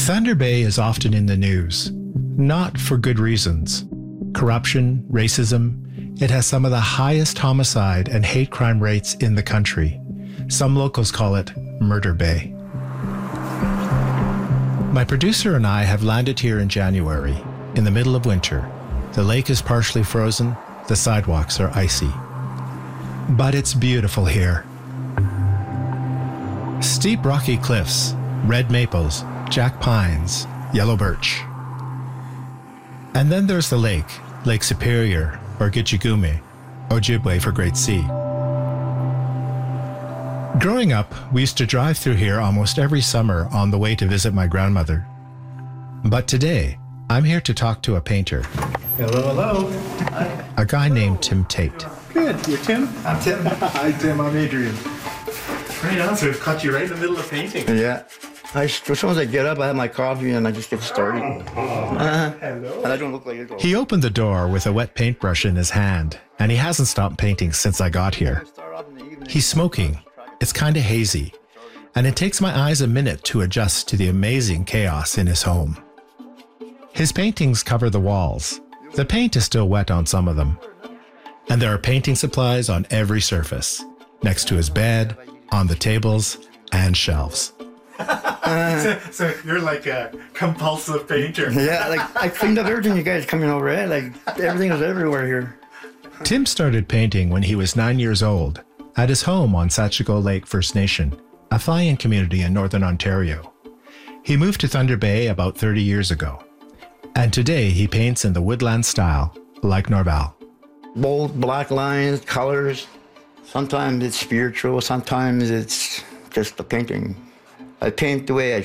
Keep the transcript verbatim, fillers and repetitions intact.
Thunder Bay is often in the news, not for good reasons. Corruption, racism, it has some of the highest homicide and hate crime rates in the country. Some locals call it Murder Bay. My producer and I have landed here in January, in the middle of winter. The lake is partially frozen, the sidewalks are icy. But it's beautiful here. Steep rocky cliffs, red maples, jack pines, yellow birch. And then there's the lake, Lake Superior, or Gitchigumi, Ojibwe for Great Sea. Growing up, we used to drive through here almost every summer on the way to visit my grandmother. But today, I'm here to talk to a painter. Hello, hello. Hi. A guy named Tim Tate. Good. You're Tim? I'm Tim. Hi, Tim. I'm Adrian. Right on. So we've caught you right in the middle of painting. Yeah. I, as soon as I get up, I have my coffee and I just get started. Uh, Hello. And I don't look like it. He opened the door with a wet paintbrush in his hand, and he hasn't stopped painting since I got here. He's smoking. It's kind of hazy, and it takes my eyes a minute to adjust to the amazing chaos in his home. His paintings cover the walls. The paint is still wet on some of them. And there are painting supplies on every surface, next to his bed, on the tables, and shelves. so, so you're like a compulsive painter. Yeah, like I cleaned up everything you guys coming over, eh? Like everything is everywhere here. Tim started painting when he was nine years old at his home on Sachico Lake First Nation, a fly-in community in Northern Ontario. He moved to Thunder Bay about thirty years ago, and today he paints in the woodland style, like Norval. Bold black lines, colors. Sometimes it's spiritual, sometimes it's just the painting. I paint the way I